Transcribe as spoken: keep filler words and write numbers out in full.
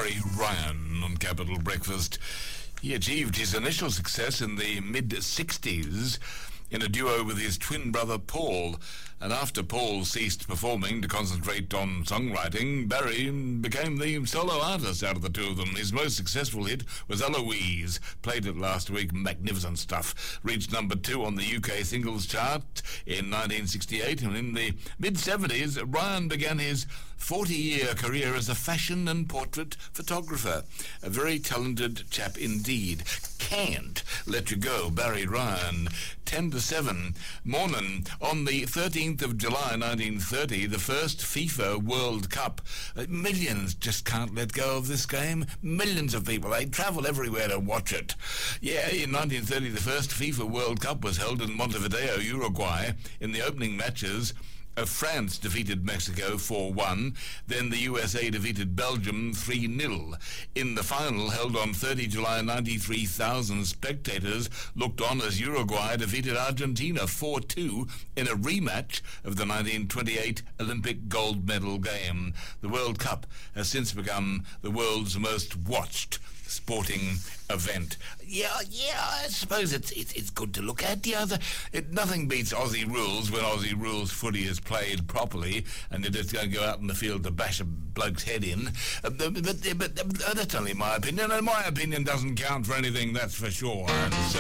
Barry Ryan on Capital Breakfast. He achieved his initial success in the mid-sixties in a duo with his twin brother Paul, and after Paul ceased performing to concentrate on songwriting, Barry became the solo artist out of the two of them. His most successful hit was Eloise, played it last week, magnificent stuff. Reached number two on the U K singles chart in nineteen sixty-eight, and in the mid-seventies, Ryan began his forty-year career as a fashion and portrait photographer. A very talented chap indeed. Can't Let You Go, Barry Ryan. ten to seven. Morning. On the thirteenth of July nineteen thirty, the first FIFA World Cup. Uh, millions just can't let go of this game. Millions of people. They travel everywhere to watch it. Yeah, in nineteen thirty, the first FIFA World Cup was held in Montevideo, Uruguay. In the opening matches, Uh, France defeated Mexico four one, then the U S A defeated Belgium three nil. In the final, held on the thirtieth of July, ninety-three thousand spectators looked on as Uruguay defeated Argentina four two in a rematch of the nineteen twenty-eight Olympic gold medal game. The World Cup has since become the world's most watched sporting event. Yeah, yeah, I suppose it's it's, it's good to look at. Yeah, the, it, nothing beats Aussie rules when Aussie rules footy is played properly, and you're just going to go out in the field to bash a bloke's head in. Uh, but, but, but uh, that's only my opinion, and my opinion doesn't count for anything, that's for sure. And so